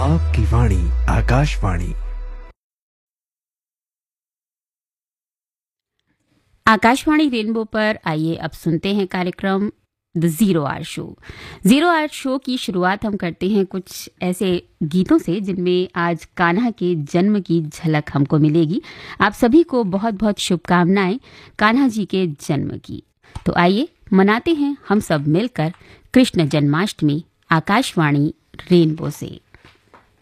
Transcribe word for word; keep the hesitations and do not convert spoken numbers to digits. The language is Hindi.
आपकी वाणी आकाशवाणी। आकाशवाणी रेनबो पर आइए अब सुनते हैं कार्यक्रम the zero hour show. Zero hour show की शुरुआत हम करते हैं कुछ ऐसे गीतों से जिनमें आज कान्हा के जन्म की झलक हमको मिलेगी। आप सभी को बहुत बहुत शुभकामनाएं कान्हा जी के जन्म की। तो आइए मनाते हैं हम सब मिलकर कृष्ण जन्माष्टमी आकाशवाणी रेनबो से।